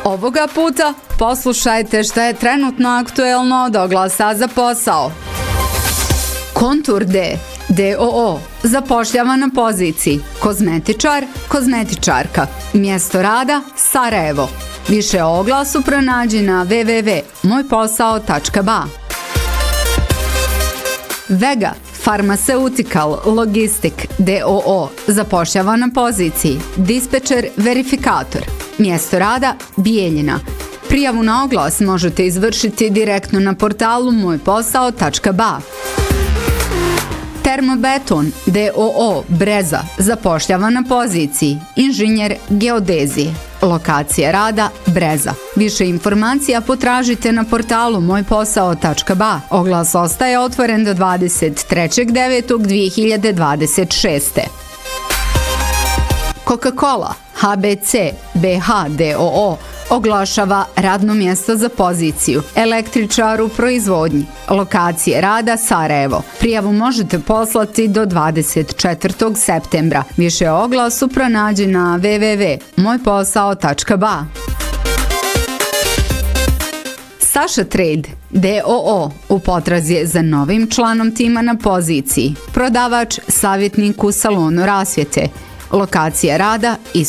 Ovoga puta poslušajte šta je trenutno aktuelno od oglasa za posao. Kontur D, DOO, zapošljava na poziciji kozmetičar, kozmetičarka. Mjesto rada Sarajevo. Više o oglasu pronađi na www.mojposao.ba. Vega Pharmaceutical Logistic DOO, zapošljava na poziciji dispečer verifikator. Mjesto rada Bijeljina. Prijavu na oglas možete izvršiti direktno na portalu mojposao.ba. Termobeton DOO Breza, zapošljava na poziciji inženjer geodezije. Lokacija rada Breza. Više informacija potražite na portalu mojposao.ba. Oglas ostaje otvoren do 23.9.2026. Coca-Cola HBC BH DOO oglašava radno mjesto za poziciju električar u proizvodnji. Lokacije rada Sarajevo. Prijavu možete poslati do 24. septembra. Više o oglasu pronađi na www.mojposao.ba. Saša Trade DOO u potrazi je za novim članom tima na poziciji prodavač, savjetnik u salonu rasvjete. Lokacija rada